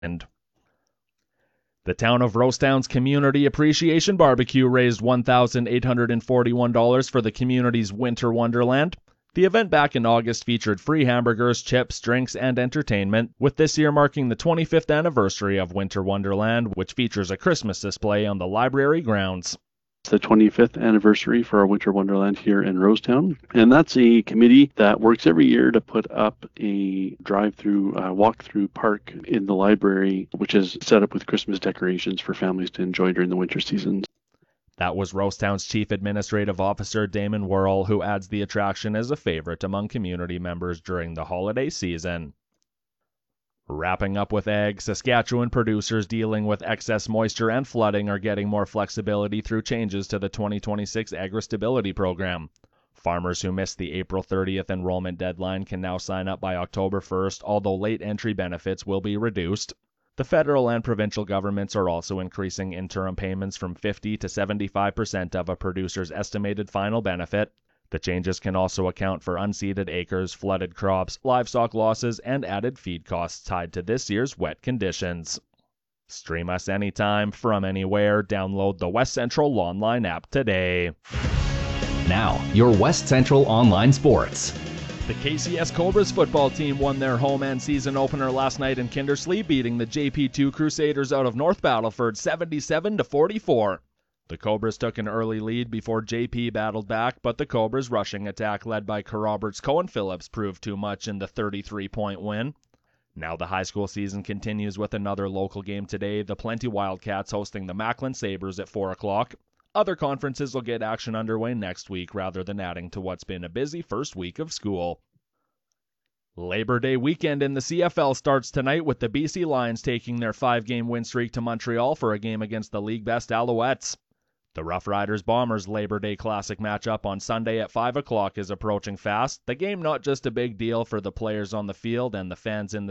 The town of Rosetown's Community Appreciation Barbecue raised $1,841 for the community's Winter Wonderland. The event back in August featured free hamburgers, chips, drinks, and entertainment, with this year marking the 25th anniversary of Winter Wonderland, which features a Christmas display on the library grounds. It's the 25th anniversary for our Winter Wonderland here in Rosetown, and that's a committee that works every year to put up a drive-through, walk-through park in the library, which is set up with Christmas decorations for families to enjoy during the winter season. That was Rosetown's Chief Administrative Officer Damon Worrell, who adds the attraction as a favorite among community members during the holiday season. Wrapping up with ag, Saskatchewan producers dealing with excess moisture and flooding are getting more flexibility through changes to the 2026 Agri-Stability Program. Farmers who missed the April 30th enrollment deadline can now sign up by October 1st, although late entry benefits will be reduced. The federal and provincial governments are also increasing interim payments from 50 to 75% of a producer's estimated final benefit. The changes can also account for unseeded acres, flooded crops, livestock losses, and added feed costs tied to this year's wet conditions. Stream us anytime, from anywhere. Download the West Central Online app today. Now, your West Central Online Sports. The KCS Cobras football team won their home and season opener last night in Kindersley, beating the JP2 Crusaders out of North Battleford 77-44. The Cobras took an early lead before JP battled back, but the Cobras' rushing attack led by Roberts Cohen Phillips proved too much in the 33-point win. Now the high school season continues with another local game today, the Plenty Wildcats hosting the Macklin Sabres at 4 o'clock. Other conferences will get action underway next week rather than adding to what's been a busy first week of school. Labor Day weekend in the CFL starts tonight with the BC Lions taking their 5-game win streak to Montreal for a game against the league best Alouettes. The Rough Riders Bombers Labor Day Classic matchup on Sunday at 5 o'clock is approaching fast. The game not just a big deal for the players on the field and the fans in the